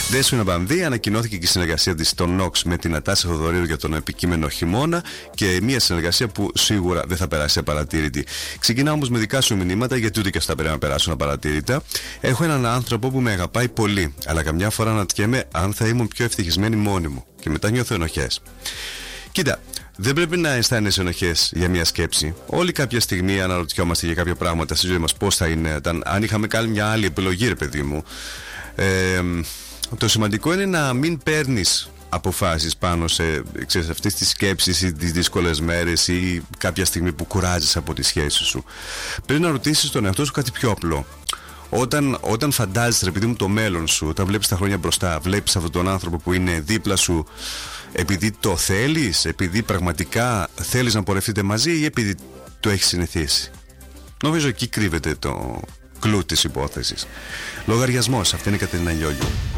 Δέσποινα Μπαμδί, ανακοινώθηκε και η συνεργασία της στο Nox με την Νατάσα Θοδωρίδου για τον επικείμενο χειμώνα και μια συνεργασία που σίγουρα δεν θα περάσει απαρατήρητη. Ξεκινάω όμως με δικά σου μηνύματα, γιατί ούτε και αυτά πρέπει να περάσουν απαρατήρητα. Έχω έναν άνθρωπο που με αγαπάει πολύ, αλλά καμιά φορά αναρωτιέμαι αν θα ήμουν πιο ευτυχισμένη μόνη μου και μετά νιώθω ενοχές. Κοίτα, δεν πρέπει να αισθάνεσαι ενοχές για μια σκέψη. Όλοι κάποια στιγμή αναρωτιόμαστε για κάποια πράγματα στη ζωή μας. Πώς θα είναι, αν είχαμε κάνει μια άλλη επιλογή, ρε παιδί μου. Το σημαντικό είναι να μην παίρνεις αποφάσεις πάνω σε αυτές τις σκέψεις ή τις δύσκολες μέρες ή κάποια στιγμή που κουράζεις από τη σχέση σου. Πρέπει να ρωτήσεις τον εαυτό σου κάτι πιο απλό. Όταν φαντάζεσαι, ρε παιδί μου, το μέλλον σου, όταν βλέπεις τα χρόνια μπροστά, βλέπεις αυτόν τον άνθρωπο που είναι δίπλα σου επειδή το θέλεις, επειδή πραγματικά θέλεις να πορευτείτε μαζί ή επειδή το έχεις συνηθίσει. Νομίζω εκεί κρύβεται το κλου της υπόθεσης. Λογαριασμός, αυτή είναι η Κατερίνα Λιόλιου.